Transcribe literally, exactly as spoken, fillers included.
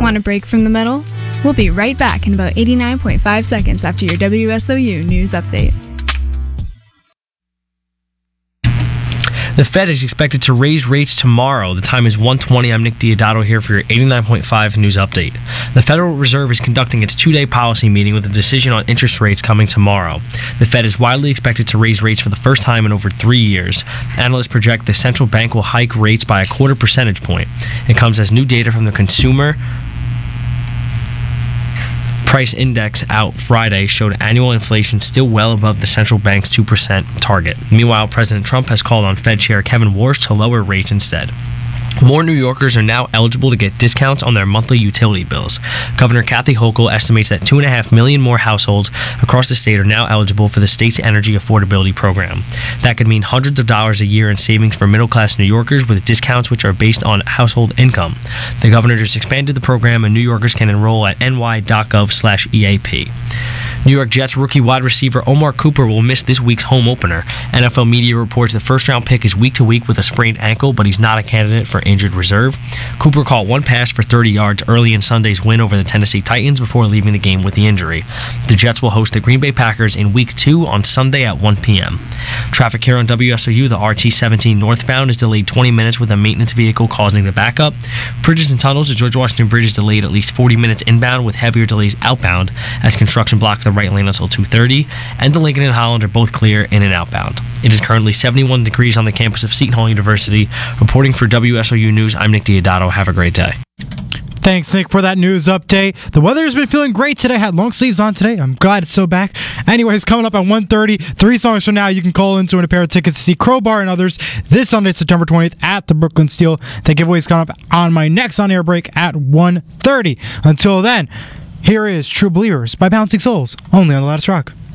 Want a break from the metal? We'll be right back in about eighty-nine point five seconds after your W S O U news update. The Fed is expected to raise rates tomorrow. The time is one twenty. I'm Nick Diodato here for your eighty-nine point five news update. The Federal Reserve is conducting its two-day policy meeting with a decision on interest rates coming tomorrow. The Fed is widely expected to raise rates for the first time in over three years. Analysts project the central bank will hike rates by a quarter percentage point. It comes as new data from the Consumer Price Index out Friday showed annual inflation still well above the central bank's two percent target. Meanwhile, President Trump has called on Fed Chair Kevin Warsh to lower rates instead. More New Yorkers are now eligible to get discounts on their monthly utility bills. Governor Kathy Hochul estimates that two point five million more households across the state are now eligible for the state's energy affordability program. That could mean hundreds of dollars a year in savings for middle-class New Yorkers with discounts which are based on household income. The governor just expanded the program, and New Yorkers can enroll at n y dot gov slash E A P. New York Jets rookie wide receiver Omar Cooper will miss this week's home opener. N F L media reports the first-round pick is week-to-week with a sprained ankle, but he's not a candidate for injured reserve. Cooper caught one pass for thirty yards early in Sunday's win over the Tennessee Titans before leaving the game with the injury. The Jets will host the Green Bay Packers in Week two on Sunday at one p.m. Traffic here on W S O U, the R T seventeen northbound is delayed twenty minutes with a maintenance vehicle causing the backup. Bridges and tunnels, the George Washington Bridge is delayed at least forty minutes inbound with heavier delays outbound as construction blocks the right lane until two thirty, and the Lincoln and Holland are both clear in and outbound. It is currently seventy-one degrees on the campus of Seton Hall University. Reporting for W S O U News, I'm Nick Diodato. Have a great day. Thanks, Nick, for that news update. The weather has been feeling great today. I had long sleeves on today. I'm glad it's so back. Anyways, coming up at one thirty, three songs from now, you can call in to win a pair of tickets to see Crowbar and others this Sunday, September twentieth at the Brooklyn Steel. The giveaway is coming up on my next on-air break at one thirty. Until then, here is True Believers by Bouncing Souls, only on The Loudest Rock.